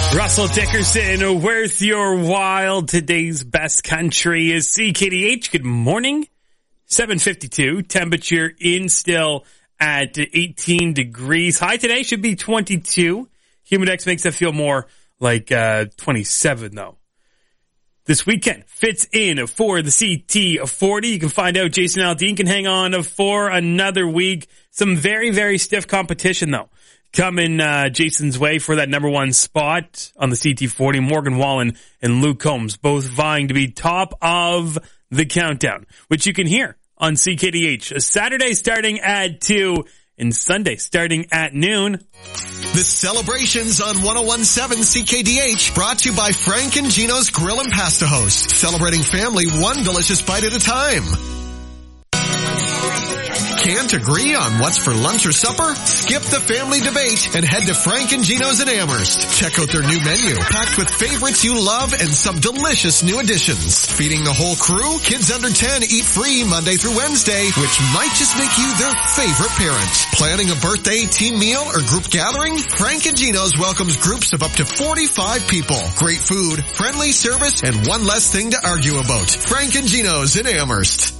Russell Dickerson, worth your while. Today's best country is CKDH. Good morning. 7:52. Temperature in still at 18 degrees. High today should be 22. Humidex makes it feel more like 27 though. This weekend fits in for the CT40. You can find out Jason Aldean can hang on for another week. Some very, very stiff competition though. Coming Jason's way for that number one spot on the CT40. Morgan Wallen and Luke Combs both vying to be top of the countdown, which you can hear on CKDH. Saturday starting at 2 and Sunday starting at noon. The celebrations on 101.7 CKDH brought to you by Frank and Gino's Grill and Pasta Host. Celebrating family one delicious bite at a time. Can't agree on what's for lunch or supper? Skip the family debate and head to Frank and Gino's in Amherst. Check out their new menu, packed with favorites you love and some delicious new additions. Feeding the whole crew, kids under 10 eat free Monday through Wednesday, which might just make you their favorite parent. Planning a birthday, team meal, or group gathering? Frank and Gino's welcomes groups of up to 45 people. Great food, friendly service, and one less thing to argue about. Frank and Gino's in Amherst.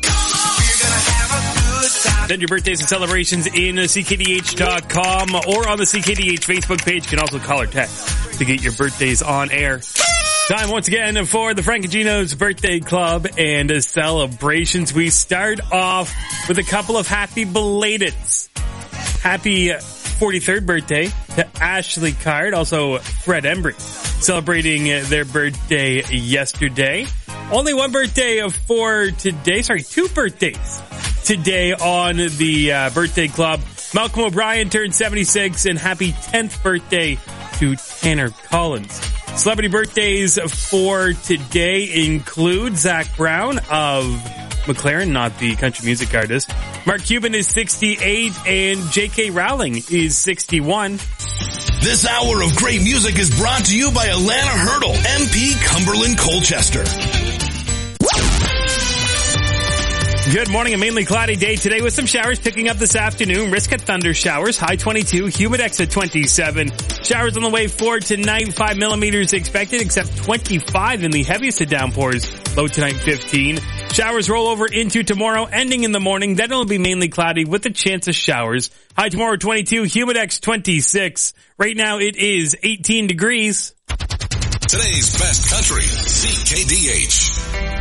Send your birthdays and celebrations in CKDH.com or on the CKDH Facebook page. You can also call or text to get your birthdays on air. Time once again for the Frank and Gino's Birthday Club and celebrations. We start off with a couple of happy belateds. Happy 43rd birthday to Ashley Card, also Fred Embry, celebrating their birthday yesterday. Only one birthday for today. Two birthdays today on the birthday club. Malcolm O'Brien turned 76, and happy 10th birthday to Tanner Collins. Celebrity birthdays for today include Zach Brown of McLaren, not the country music artist. Mark Cuban is 68, and J.K. Rowling is 61. This hour of great music is brought to you by Alana Hurdle, MP Cumberland Colchester. Good morning. A mainly cloudy day today with some showers picking up this afternoon. Risk of thunder showers. High 22. Humidex at 27. Showers on the way for tonight. 5 millimeters expected, except 25 in the heaviest of downpours. Low tonight 15. Showers roll over into tomorrow, ending in the morning. Then it'll be mainly cloudy with a chance of showers. High tomorrow 22. Humidex 26. Right now it is 18 degrees. Today's best country, CKDH.